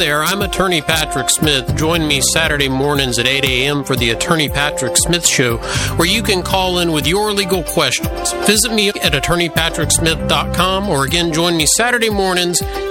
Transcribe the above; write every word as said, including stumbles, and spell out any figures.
there, I'm Attorney Patrick Smith. Join me Saturday mornings at eight a.m. for the Attorney Patrick Smith Show, where you can call in with your legal questions. Visit me at attorney patrick smith dot com, or again, join me Saturday mornings